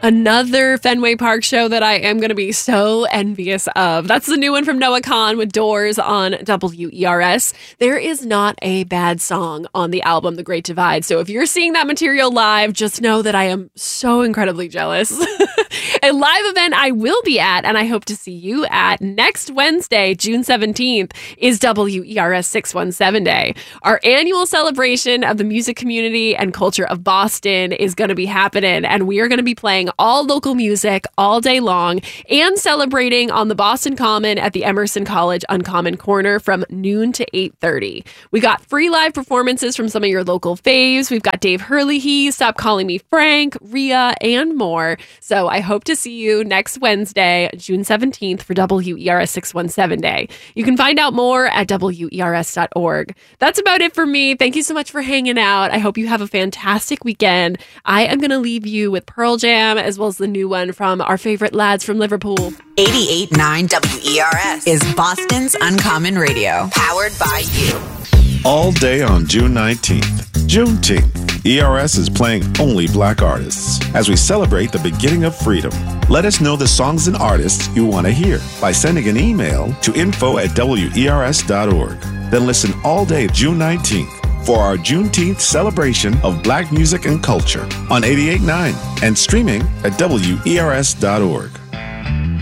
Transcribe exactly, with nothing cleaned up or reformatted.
Another Fenway Park show that I am going to be so envious of. That's the new one from Noah Kahan with Doors on W E R S. There is not a bad song on the album, The Great Divide. So if you're seeing that material live, just know that I am so incredibly jealous. A live event I will be at, and I hope to see you at next Wednesday, June seventeenth, is W E R S six one seven Day. Our annual celebration of the music community and culture of Boston is going to be happening, and we are going to be playing all local music all day long and celebrating on the Boston Common at the Emerson College Uncommon Corner from noon to eight thirty. We got free live performances from some of your local faves. We've got Dave Hurley, Stop Calling Me Frank, Rhea, and more. So I hope to see you next Wednesday, June seventeenth for W E R S six one seven Day. You can find out more at W E R S dot org. That's about it for me. Thank you so much for hanging out. I hope you have a fantastic weekend. I am going to leave you with Pearl Jam, as well as the new one from our favorite lads from Liverpool. eighty-eight point nine W E R S is Boston's Uncommon Radio, powered by you. All day on June nineteenth, Juneteenth, E R S is playing only Black artists as we celebrate the beginning of freedom. Let us know the songs and artists you want to hear by sending an email to info at W E R S dot org. Then listen all day June nineteenth for our Juneteenth celebration of Black music and culture on eighty-eight point nine and streaming at W E R S dot org.